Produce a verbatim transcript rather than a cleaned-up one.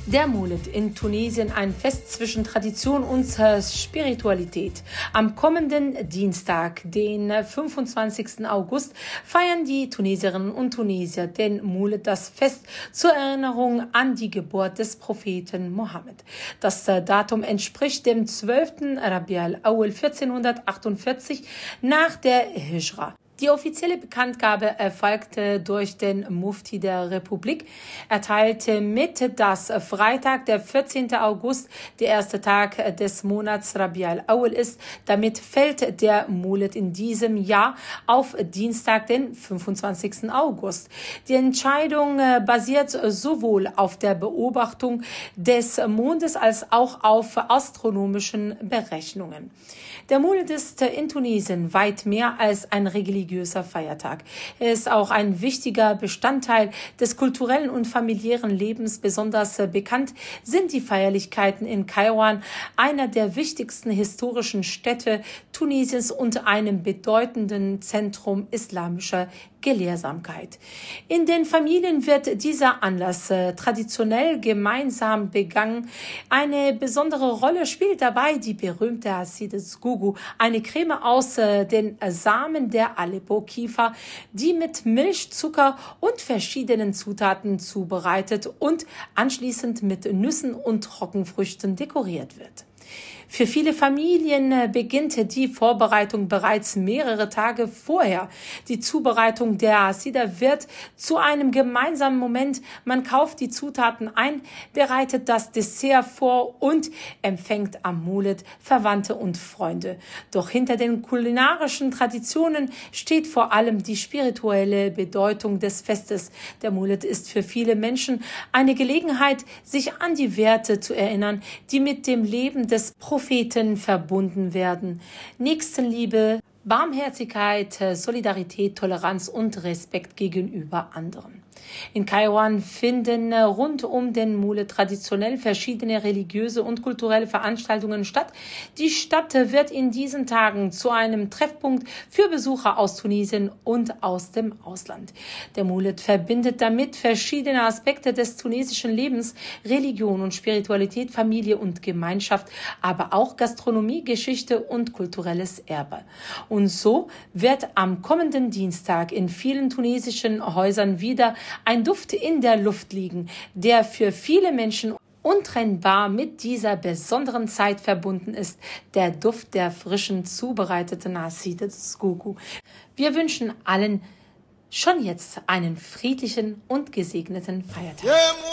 Der Mouled in Tunesien, ein Fest zwischen Tradition und Spiritualität. Am kommenden Dienstag, den fünfundzwanzigsten August, feiern die Tunesierinnen und Tunesier den Mouled, das Fest zur Erinnerung an die Geburt des Propheten Mohammed. Das Datum entspricht dem zwölften Rabi' al-Awwal vierzehnhundertachtundvierzig nach der Hijra. Die offizielle Bekanntgabe erfolgte durch den Mufti der Republik. Er teilte mit, dass Freitag, der vierzehnte August, der erste Tag des Monats Rabi' al-Awwal ist. Damit fällt der Mouled in diesem Jahr auf Dienstag, den fünfundzwanzigsten August. Die Entscheidung basiert sowohl auf der Beobachtung des Mondes als auch auf astronomischen Berechnungen. Der Mouled ist in Tunesien weit mehr als ein religiöser Feiertag. Er ist auch ein wichtiger Bestandteil des kulturellen und familiären Lebens. Besonders bekannt sind die Feierlichkeiten in Kairouan, einer der wichtigsten historischen Städte Tunesiens und einem bedeutenden Zentrum islamischer Gelehrsamkeit. In den Familien wird dieser Anlass äh, traditionell gemeinsam begangen. Eine besondere Rolle spielt dabei die berühmte Acides Gugu, eine Creme aus äh, den Samen der Aleppo-Kiefer, die mit Milch, Zucker und verschiedenen Zutaten zubereitet und anschließend mit Nüssen und Trockenfrüchten dekoriert wird. Für viele Familien beginnt die Vorbereitung bereits mehrere Tage vorher. Die Zubereitung der Acida wird zu einem gemeinsamen Moment. Man kauft die Zutaten ein, bereitet das Dessert vor und empfängt am Mouled Verwandte und Freunde. Doch hinter den kulinarischen Traditionen steht vor allem die spirituelle Bedeutung des Festes. Der Mouled ist für viele Menschen eine Gelegenheit, sich an die Werte zu erinnern, die mit dem Leben des Propheten verbunden werden. Nächstenliebe, Barmherzigkeit, Solidarität, Toleranz und Respekt gegenüber anderen. In Kairouan finden rund um den Mouled traditionell verschiedene religiöse und kulturelle Veranstaltungen statt. Die Stadt wird in diesen Tagen zu einem Treffpunkt für Besucher aus Tunesien und aus dem Ausland. Der Mouled verbindet damit verschiedene Aspekte des tunesischen Lebens, Religion und Spiritualität, Familie und Gemeinschaft, aber auch Gastronomie, Geschichte und kulturelles Erbe. Und so wird am kommenden Dienstag in vielen tunesischen Häusern wieder ein Duft in der Luft liegen, der für viele Menschen untrennbar mit dieser besonderen Zeit verbunden ist, der Duft der frischen zubereiteten Acides Gugu. Wir wünschen allen schon jetzt einen friedlichen und gesegneten Feiertag.